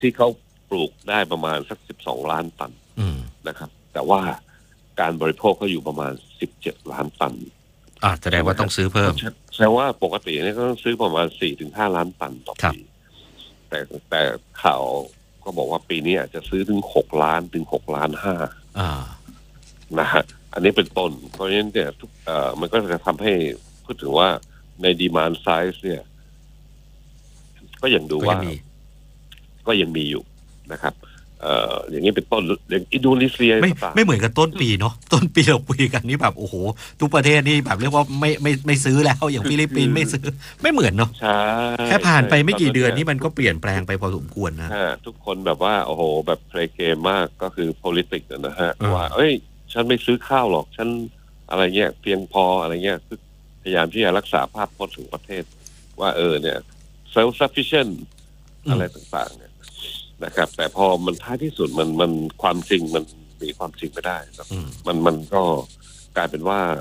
ที่เขาปลูกได้ประมาณสัก12 ล้านตันนะครับแต่ว่าการบริโภคเขาอยู่ประมาณ17 ล้านตันแสดงว่าต้องซื้อเพิ่มแสดงว่าปกติเนี่ยก็ต้องซื้อประมาณ 4-5 ล้านตันต่อปีแต่ข่าวก็บอกว่าปีนี้อาจจะซื้อถึง6 ล้านถึง6 ล้าน 5นะฮะอันนี้เป็นต้นเพราะฉะนั้นเนี่ยมันก็จะทำให้พูดถึงว่าใน demand size เนี่ยก็ยังดูว่าก็ยังมีอยู่นะครับอย่างนี้เป็นต้นอย่างอินโดนีเซียไม่เหมือนกับต้นปีเนาะต้นปีเราคุยกันนี่แบบโอ้โหทุกประเทศนี่แบบเรียกว่าไม่ซื้อแล้วอย่างฟิลิปปินส์ไม่ซื้อไม่เหมือนเนาะแค่ผ่านไปไม่กี่เดือนนี่มันก็เปลี่ยนแปลงไปพอสมควรนะทุกคนแบบว่าโอ้โหแบบเพลย์เกมมากก็คือ politics นะฮะว่าเอ้ยฉันไม่ซื้อข้าวหรอกฉันอะไรเงี้ยเพียงพออะไรเงี้ยพยายามที่จะรักษาภาพพจน์ของประเทศว่าเนี่ย self sufficient อะไรต่างๆเนี่ยนะครับแต่พอมันท้ายที่สุดมันความจริงมันมีความจริงไม่ได้มันก็กลายเป็นว่า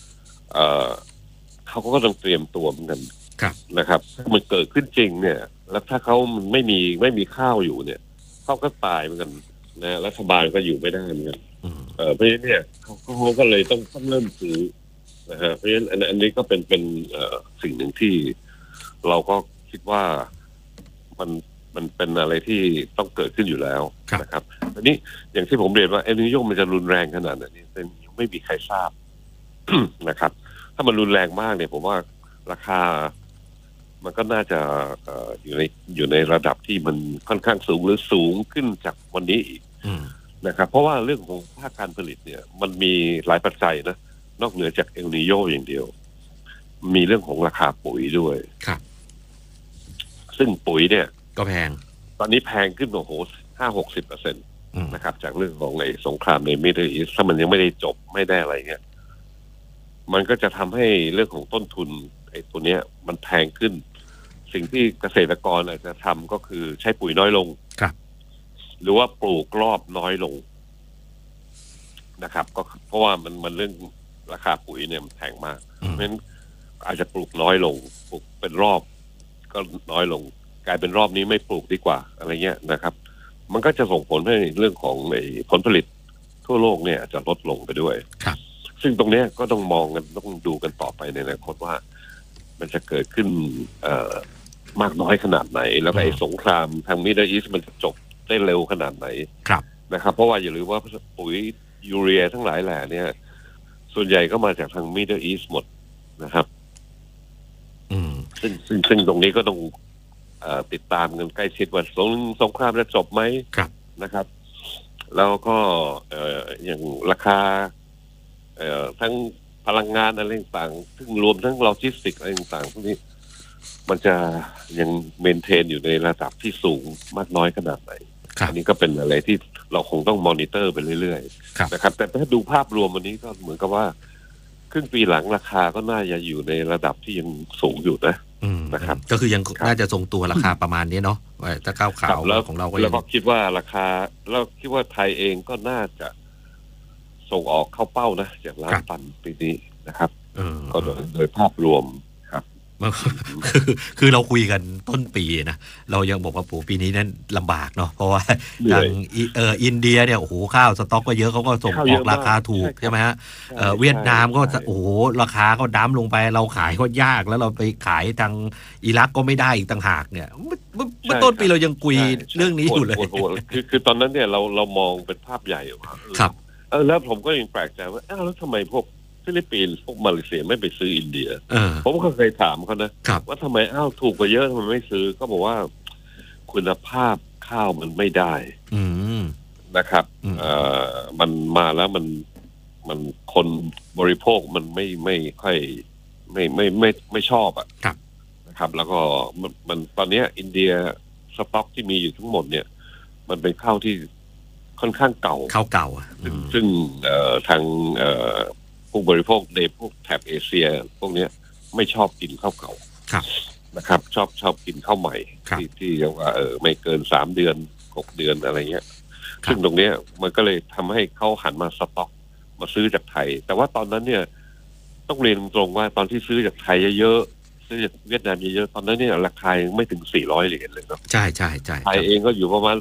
เขาก็ต้องเตรียมตัวเหมือนกันนะครับถ้ามันเกิดขึ้นจริงเนี่ยแล้วถ้าเขามันไม่มีข้าวอยู่เนี่ยเขาก็ตายเหมือนกันนะรัฐบาลก็อยู่ไม่ได้เหมือนกันเพราะฉะนั้นเนี่ยเขาก็เลยต้องเริ่มซื้อนะฮะเพราะฉะนั้นอันนี้ก็เป็นสิ่งหนึ่งที่เราก็คิดว่ามันเป็นอะไรที่ต้องเกิดขึ้นอยู่แล้วนะครับอันนี้อย่างที่ผมเรียนว่าเอลนิโญมันจะรุนแรงขนาดนี้ยังไม่มีใครทราบ นะครับถ้ามันรุนแรงมากเนี่ยผมว่าราคามันก็น่าจะอยู่ในระดับที่มันค่อนข้างสูงหรือสูงขึ้นจากวันนี้อีกนะครับเพราะว่าเรื่องของภาคการผลิตเนี่ยมันมีหลายปัจจัยนะนอกเหนือจากเอลนิโญอย่างเดียวมีเรื่องของราคาปุ๋ยด้วยครับซึ่งปุ๋ยเนี่ยก็แพงตอนนี้แพงขึ้นโอ้โห50-60%นะครับจากเรื่องของไอ้สงครามในมิดเดิลอีสต์ถ้ามันยังไม่ได้จบไม่ได้อะไรเงี้ยมันก็จะทำให้เรื่องของต้นทุนไอ้ตัวเนี้ยมันแพงขึ้นสิ่งที่เกษตรกรอาจจะทำก็คือใช้ปุ๋ยน้อยลงครับหรือว่าปลูกรอบน้อยลงนะครับก็เพราะว่ามันเรื่องราคาปุ๋ยเนี่ยมันแพงมากเพราะฉะนั้นอาจจะปลูกน้อยลงปลูกเป็นรอบก็น้อยลงกลายเป็นรอบนี้ไม่ปลูกดีกว่าอะไรเงี้ยนะครับมันก็จะส่งผลให้เรื่องของผลผลิตทั่วโลกเนี่ยจะลดลงไปด้วยครับซึ่งตรงนี้ก็ต้องมองกันต้องดูกันต่อไปในอนาคตว่ามันจะเกิดขึ้นมากน้อยขนาดไหนแล้วไอ้สงครามทางมิดเดิลอีสต์มันจะจบได้เร็วขนาดไหนนะครับเพราะว่าอย่าลืมว่าปุ๋ยยูเรียทั้งหลายแหล่เนี่ยส่วนใหญ่ก็มาจากทางมิดเดิลอีสต์หมดนะครับซึ่งตรงนี้ก็ต้องติดตามกันใกล้ชิดว่าสงครามจะจบไหมนะครับแล้วก็อย่างราคาทั้งพลังงานอะไรต่างๆซึ่งรวมทั้งโลจิสติกอะไรต่างๆพวกนี้มันจะยังเมนเทนอยู่ในระดับที่สูงมากน้อยขนาดไหนอันนี้ก็เป็นอะไรที่เราคงต้องมอนิเตอร์ไปเรื่อยๆนะครับแต่ถ้าดูภาพรวมวันนี้ก็เหมือนกับว่าครึ่งปีหลังราคาก็น่าจะอยู่ในระดับที่ยังสูงอยู่นะครับก็คือยังน่าจะทรงตัวราคาประมาณนี้เนาะถ้าข้าวขาวของเราก็แล้วก็คิดว่าราคาแล้วคิดว่าไทยเองก็น่าจะส่งออกเข้าเป้านะจากล้านตันปีนี้นะครับก็โดยภาพรวมครับคือเราคุยกันต้นปีนะเรายังบอกว่าปีนี้นั้นลำบากเนาะเพราะว่าทางอินเดียเนี่ยโอ้โหข้าวสต็อกก็เยอะเขาก็ส่งออกราคาถูกใช่ไหมฮะเวียดนามก็โอ้โหราคาก็ดั้มลงไปเราขายก็ยากแล้วเราไปขายทางอิรักก็ไม่ได้อีกต่างหากเนี่ยเมื่อต้นปีเรายังคุยเรื่องนี้อยู่เลยคือตอนนั้นเนี่ยเรามองเป็นภาพใหญ่ครับแล้วผมก็ยังแปลกใจว่าแล้วทำไมพวกฟิลิปปินส์พวกมาเลเซียไม่ไปซื้ออินเดียผมก็เคยถามเขานะว่าทำไมถูกกว่าเยอะทำไมไม่ซื้อก็บอกว่าคุณภาพข้าวมันไม่ได้นะครับมันมาแล้วมันคนบริโภคมันไม่ค่อยไม่ชอบอ่ะนะครับแล้วก็มันตอนนี้อินเดียสต็อกที่มีอยู่ทั้งหมดเนี่ยมันเป็นข้าวที่ค่อนข้างเก่าข้าวเก่าซึ่งทางผู้บริโภคในพวกแถบเอเชียพวกนี้ไม่ชอบกินข้าวเก่านะครับชอบกินข้าวใหม่ที่เรียกว่าไม่เกิน3 เดือน6 เดือนอะไรเงี้ยซึ่งตรงนี้มันก็เลยทำให้เขาหันมาสต็อกมาซื้อจากไทยแต่ว่าตอนนั้นเนี่ยต้องเรียนตรงว่าตอนที่ซื้อจากไทยเยอะๆซื้อจากเวียดนามเยอะๆตอนนั้นเนี่ยราคายังไม่ถึง400 เหรียญเลยเนาะใช่ใช่ใช่ไทยเองก็อยู่ประมาณ